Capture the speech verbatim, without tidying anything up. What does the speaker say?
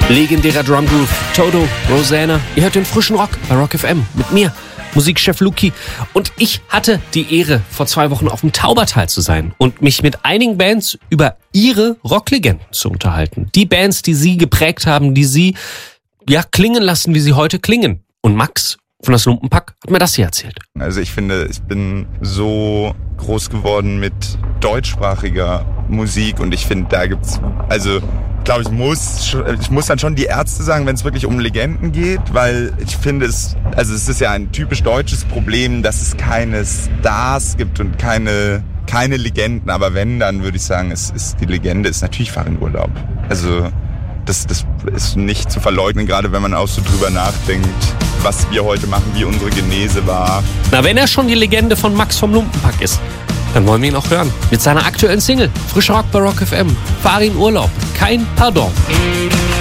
Legendärer Drumgroove, Toto, Rosanna. Ihr hört den frischen Rock bei Rock F M mit mir, Musikchef Luki. Und ich hatte die Ehre, vor zwei Wochen auf dem Taubertal zu sein und mich mit einigen Bands über ihre Rocklegenden zu unterhalten. Die Bands, die sie geprägt haben, die sie ja klingen lassen, wie sie heute klingen. Und Max von das Lumpenpack hat mir das hier erzählt. Also ich finde, ich bin so groß geworden mit deutschsprachiger Musik und ich finde, da gibt's, also glaube ich, muss ich muss dann schon die Ärzte sagen, wenn es wirklich um Legenden geht, weil ich finde es, also es ist ja ein typisch deutsches Problem, dass es keine Stars gibt und keine keine Legenden, aber wenn, dann würde ich sagen, es ist die Legende ist natürlich Farin Urlaub. Also das das ist nicht zu verleugnen, gerade wenn man auch so drüber nachdenkt, was wir heute machen, wie unsere Genese war. Na, wenn er schon die Legende von Max vom Lumpenpack ist, dann wollen wir ihn auch hören. Mit seiner aktuellen Single, Frischer Rock bei Rock F M. Farin Urlaub, kein Pardon.